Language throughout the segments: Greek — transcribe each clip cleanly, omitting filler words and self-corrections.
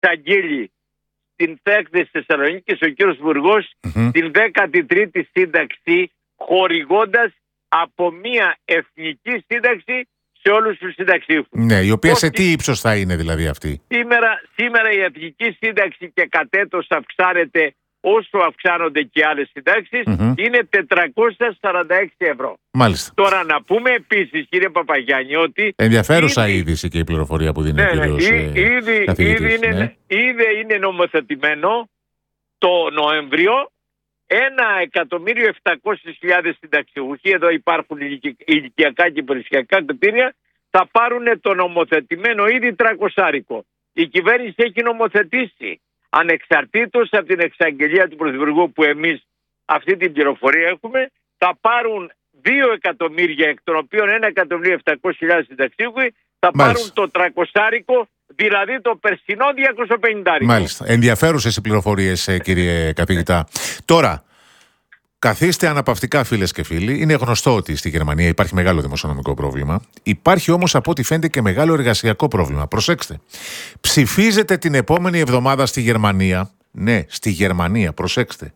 εξαγγείλει στην έκθεση Θεσσαλονίκης ο κύριος Υπουργός την 13η σύνταξη, χορηγώντας από μια εθνική σύνταξη σε όλους τους συνταξιούχους. Ναι, η οποία σε τι ύψος θα είναι δηλαδή αυτή? Σήμερα η εθνική σύνταξη και κατ' έτος αυξάνεται όσο αυξάνονται και άλλες συντάξεις, είναι 446 ευρώ. Μάλιστα. Τώρα να πούμε επίσης, κύριε Παπαγιάννη, ότι... Ενδιαφέρουσα είδηση και η πληροφορία που δίνει ο κύριος καθηγητής. Ήδη είναι νομοθετημένο το Νοέμβριο 1.700.000 συνταξιούχοι, εδώ υπάρχουν ηλικιακά και υπηρεσιακά κριτήρια, θα πάρουν το νομοθετημένο ήδη 300. Η κυβέρνηση έχει νομοθετήσει, ανεξαρτήτως από την εξαγγελία του Πρωθυπουργού που εμείς αυτή την πληροφορία έχουμε, θα πάρουν 2 εκατομμύρια, εκ των οποίων 1.700.000 συνταξιούχοι θα πάρουν το 300, δηλαδή το περσινό 250. Μάλιστα. Ενδιαφέρουσες οι πληροφορίες, κύριε καθηγητά. Τώρα, καθίστε αναπαυτικά, φίλες και φίλοι. Είναι γνωστό ότι στη Γερμανία υπάρχει μεγάλο δημοσιονομικό πρόβλημα. Υπάρχει όμως, από ό,τι φαίνεται, και μεγάλο εργασιακό πρόβλημα. Προσέξτε. Ψηφίζεται την επόμενη εβδομάδα στη Γερμανία. Ναι, στη Γερμανία, προσέξτε.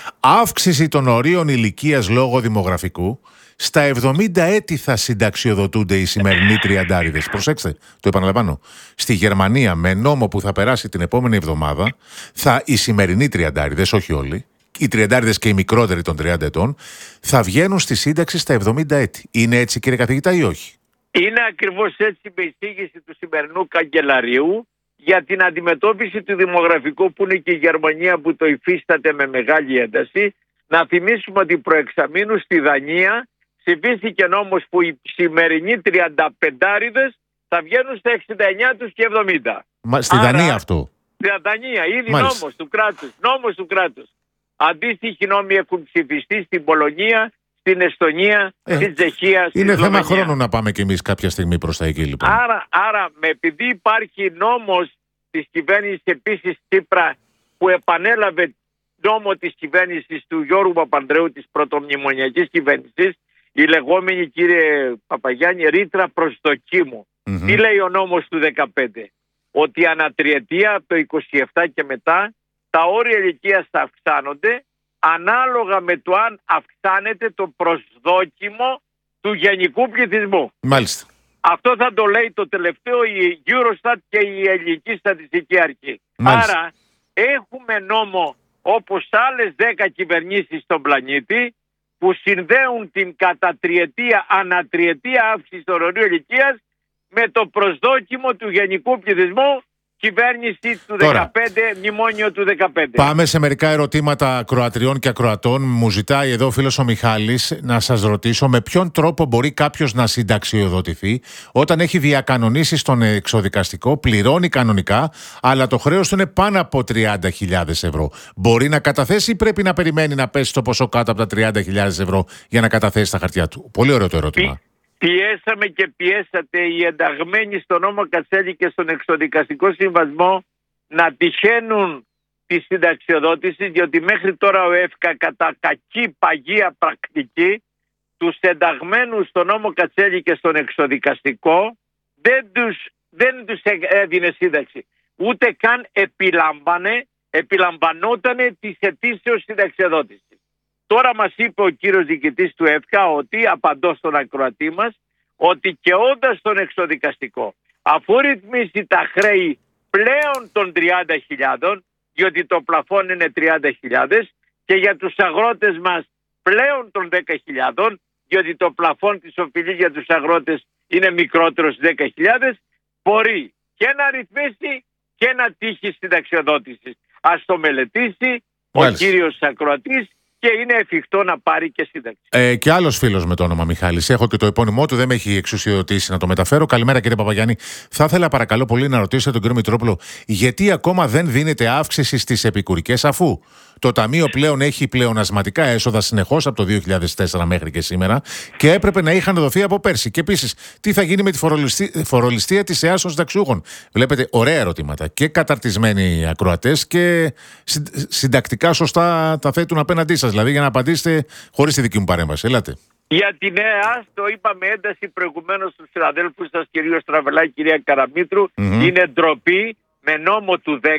Αύξηση των ορίων ηλικίας λόγω δημογραφικού. Στα 70 έτη θα συνταξιοδοτούνται οι σημερινοί τριαντάριδες. Προσέξτε, το επαναλαμβάνω. Στη Γερμανία, με νόμο που θα περάσει την επόμενη εβδομάδα, οι σημερινοί τριαντάριδες, όχι όλοι, οι τριαντάριδες και οι μικρότεροι των 30 ετών, θα βγαίνουν στη σύνταξη στα 70 έτη. Είναι έτσι, κύριε καθηγητά, ή όχι? Είναι ακριβώς έτσι, με εισήγηση του σημερινού καγκελαρίου, για την αντιμετώπιση του δημογραφικού, που είναι και η Γερμανία που το υφίσταται με μεγάλη ένταση. Να θυμίσουμε ότι προεξαμήνου στη Δανία ψηφίστηκε νόμος που οι σημερινοί 35άριδες θα βγαίνουν στα 69 τους και 70. Στη Δανία αυτό? Στη Δανία, ήδη νόμος του κράτους. Αντίστοιχοι νόμοι έχουν ψηφιστεί στην Πολωνία, στην Εστονία, στην Τσεχία. Είναι θέμα χρόνου να πάμε κι εμείς κάποια στιγμή προς τα εκεί, λοιπόν. Άρα επειδή υπάρχει νόμος της κυβέρνησης επίσης Τσίπρα, που επανέλαβε νόμο της κυβέρνησης του Γιώργου Παπανδρέου, της πρωτομνημονιακής κυβέρνησης, η λεγόμενη, κύριε Παπαγιάννη, ρήτρα προσδοκίμου. Τι λέει ο νόμος του 2015? Ότι ανατριετία, από το 27 και μετά, τα όρια ηλικίας θα αυξάνονται ανάλογα με το αν αυξάνεται το προσδόκιμο του γενικού πληθυσμού. Μάλιστα. Αυτό θα το λέει το τελευταίο η Eurostat και η Ελληνική Στατιστική Αρχή. Μάλιστα. Άρα έχουμε νόμο όπως άλλες 10 κυβερνήσεις στον πλανήτη, που συνδέουν την κατά τριετία, ανατριετία αύξηση των ορίων ηλικίας με το προσδόκιμο του γενικού πληθυσμού, κυβέρνηση του 2015, μνημόνιο του 2015. Πάμε σε μερικά ερωτήματα ακροατριών και ακροατών. Μου ζητάει εδώ ο φίλος ο Μιχάλης να σας ρωτήσω με ποιον τρόπο μπορεί κάποιος να συνταξιοδοτηθεί όταν έχει διακανονίσει στον εξοδικαστικό, πληρώνει κανονικά, αλλά το χρέος του είναι πάνω από 30.000 ευρώ. Μπορεί να καταθέσει ή πρέπει να περιμένει να πέσει το ποσό κάτω από τα 30.000 ευρώ για να καταθέσει τα χαρτιά του? Πολύ ωραίο το ερώτημα. Πιέσαμε και πιέσατε οι ενταγμένοι στον νόμο Κατσέλη και στον εξοδικαστικό συμβασμό να τυχαίνουν τη συνταξιοδότηση, διότι μέχρι τώρα ο ΕΦΚΑ, κατά κακή παγία πρακτική, τους ενταγμένους στον νόμο Κατσέλη και στον εξοδικαστικό δεν τους έδινε σύνταξη. Ούτε καν επιλαμβανότανε της ετήσεως συνταξιοδότησης. Τώρα μας είπε ο κύριος διοικητής του ΕΦΚΑ, ότι απαντώ στον ακροατή μας, ότι και όντας στον εξοδικαστικό, αφού ρυθμίσει τα χρέη πλέον των 30.000, διότι το πλαφόν είναι 30.000, και για τους αγρότες μας πλέον των 10.000, διότι το πλαφόν της οφειλής για τους αγρότες είναι μικρότερο στις 10.000, μπορεί και να ρυθμίσει και να τύχει συνταξιοδότηση. Ας το μελετήσει ο κύριος ακροατής, και είναι εφικτό να πάρει και σύνταξη. Και άλλος φίλος με το όνομα Μιχάλης. Έχω και το επώνυμό του, δεν με έχει εξουσιοδοτήσει να το μεταφέρω. Καλημέρα, κύριε Παπαγιάννη. Θα ήθελα παρακαλώ πολύ να ρωτήσω τον κύριο Μητρόπουλο, γιατί ακόμα δεν δίνεται αύξηση στις επικουρικές, αφού το Ταμείο πλέον έχει πλεονασματικά έσοδα συνεχώς από το 2004 μέχρι και σήμερα και έπρεπε να είχαν δοθεί από πέρσι? Και επίσης, τι θα γίνει με τη φορολιστία της ΕΑΣ των συνταξιούχων? Βλέπετε, ωραία ερωτήματα. Και καταρτισμένοι ακροατές και συντακτικά σωστά τα θέτουν απέναντί σας. Δηλαδή, για να απαντήσετε χωρίς τη δική μου παρέμβαση. Ελάτε. Για την ΕΑΣ, το είπαμε ένταση προηγουμένως στους συναδέλφους σας, κυρίως Στραβελάκη, κυρία Καραμήτρου, είναι ντροπή με νόμο του